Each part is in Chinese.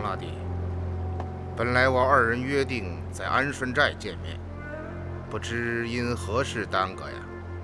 程老弟，本来我二人约定在安顺寨见面，不知因何事耽搁呀？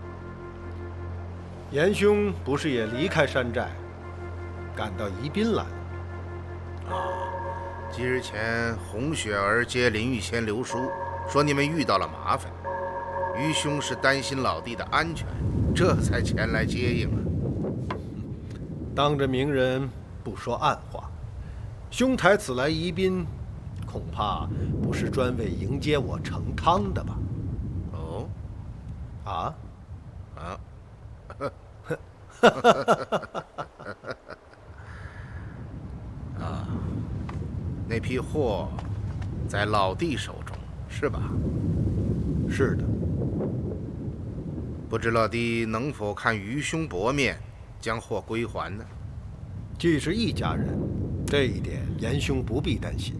严兄不是也离开山寨，赶到宜宾来了？ 几日前，洪雪儿接林玉仙留书，说你们遇到了麻烦，于兄是担心老弟的安全，这才前来接应啊。 当着明人不说暗话，兄台此来宜宾，恐怕不是专为迎接我成汤的吧？ 哦， 啊， 啊，那批货在老弟手中，是吧？ 是的。 不知老弟能否看于兄薄面，将货归还呢？ 既是一家人，这一点严兄不必担心。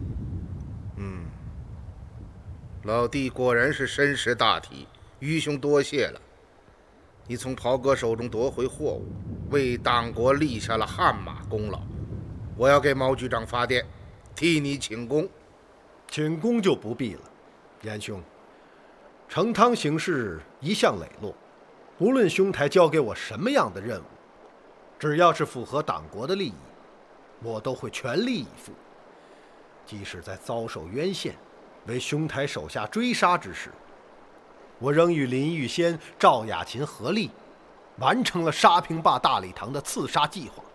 老弟果然是深识大体，于兄多谢了。你从袍哥手中夺回货物，为党国立下了汗马功劳。我要给毛局长发电，替你请功。 请功就不必了，严兄。成汤行事一向磊落，无论兄台交给我什么样的任务，只要是符合党国的利益，我都会全力以赴。即使在遭受冤陷，为兄台手下追杀之时，我仍与林玉仙、赵雅琴合力，完成了沙坪坝大礼堂的刺杀计划。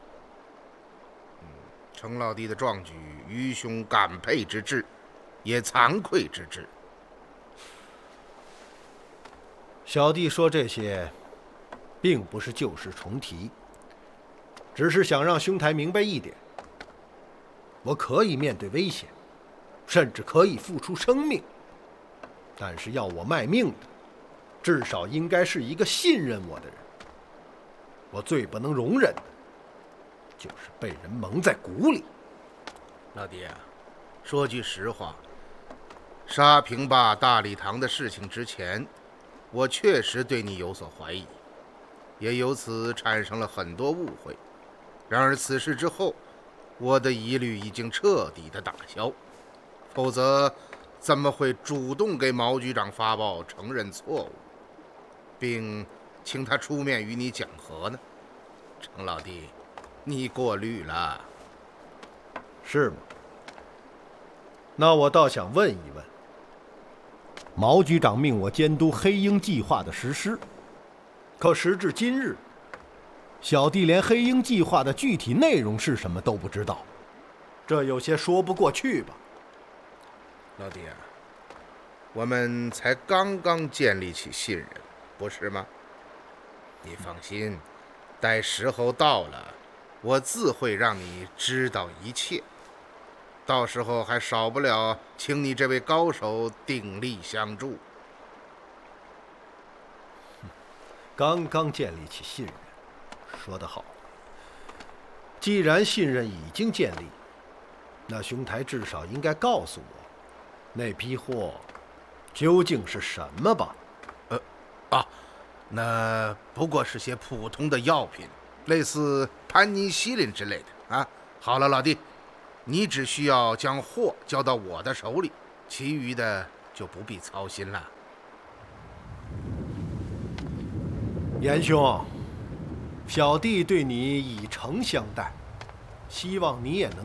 程老弟的壮举，于兄感佩之至，也惭愧之至。 小弟说这些，并不是旧事重提，只是想让兄台明白一点：我可以面对危险，甚至可以付出生命，但是要我卖命的，至少应该是一个信任我的人。我最不能容忍的，就是被人蒙在鼓里。 老弟啊，说句实话，沙坪坝大礼堂的事情之前，我确实对你有所怀疑，也由此产生了很多误会。然而此事之后，我的疑虑已经彻底的打消，否则怎么会主动给毛局长发报承认错误，并请他出面与你讲和呢？程老弟，你过虑了。 是吗？那我倒想问一问，毛局长命我监督黑鹰计划的实施，可时至今日，小弟连黑鹰计划的具体内容是什么都不知道，这有些说不过去吧？ 老弟啊，我们才刚刚建立起信任，不是吗？你放心，待时候到了，我自会让你知道一切。到时候还少不了请你这位高手鼎力相助。 刚刚建立起信任，说得好。既然信任已经建立，那兄台至少应该告诉我，那批货究竟是什么吧？ 那不过是些普通的药品，类似盘尼西林之类的啊。好了，老弟，你只需要将货交到我的手里，其余的就不必操心了。 严兄，小弟对你以诚相待，希望你也能